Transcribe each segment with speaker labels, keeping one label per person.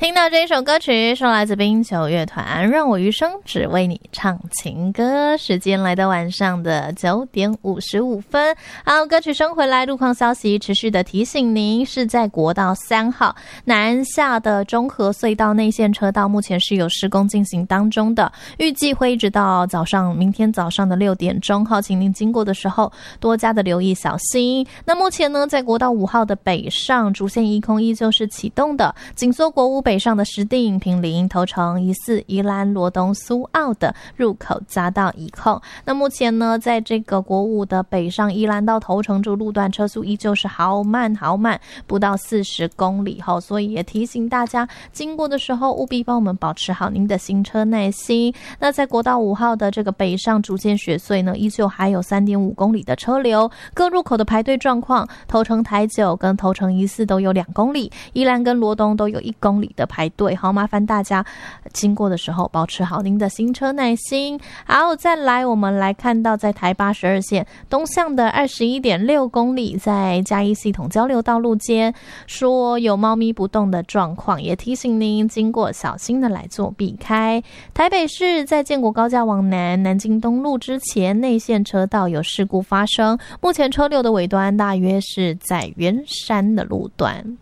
Speaker 1: 听到这首歌曲是来自冰球乐团，让我余生只为你唱情歌。时间来到晚上的9点55分。好，歌曲声回来，路况消息持续的提醒您，是在国道3号南下的中和隧道内线车道，目前是有施工进行当中的，预计会一直到明天早上的6点钟。好，请您经过的时候多加的留意小心。那目前呢，在国道5号的北上主线一空依旧是启动的，紧缩国五北上的石碇、坪林、头城、宜4、宜兰、罗东、苏澳的入口匝道一空。那目前呢，在这个国五的北上宜兰到头城这路段车速依旧是好慢，不到40公里，所以也提醒大家经过的时候务必帮我们保持好您的行车耐心。那在国道5号的这个北上主线雪隧呢，依旧还有3.5公里的车流，各入口的排队状况，头城台9跟头城宜4都有2公里，宜兰跟罗东都有1公里的排队。好，麻烦大家经过的时候保持好您的行车耐心。好，再来我们来看到在台82线东向的21.6公里，在嘉义系统交流道路间说有猫咪不动的状况，也提醒您经过小心的来做避开。台北市在建国高架往南京东路之前内线车道有事故发生，目前车流的尾端大约是在圆山的路段。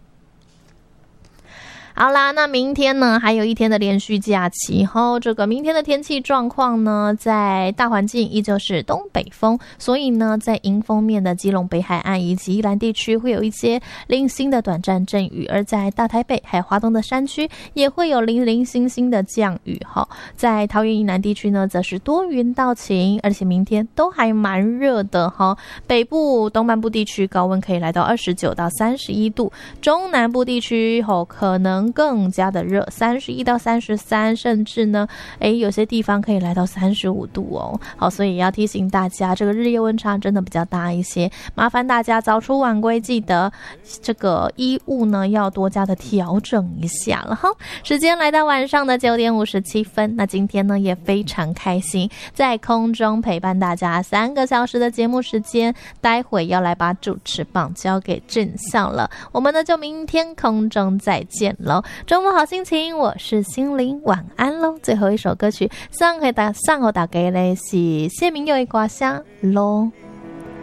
Speaker 1: 好啦，那明天呢还有一天的连续假期后，这个明天的天气状况呢，在大环境依旧是东北风，所以呢在迎风面的基隆北海岸以及宜兰地区会有一些零星的短暂阵雨，而在大台北还有花东的山区也会有零零星星的降雨。在桃园以南地区呢则是多云到晴，而且明天都还蛮热的。北部东半部地区高温可以来到29到31度，中南部地区可能更加的热，31到33，甚至呢有些地方可以来到35度哦。好，所以要提醒大家，这个日夜温差真的比较大一些，麻烦大家早出晚归，记得这个衣物呢要多加的调整一下了。好，时间来到晚上的9点57分，那今天呢也非常开心在空中陪伴大家3个小时的节目时间，待会要来把主持棒交给正向了，我们呢就明天空中再见喽。周末好心情，我是心灵，晚安喽。最后一首歌曲送给大家的是谢明佑的歌声咯。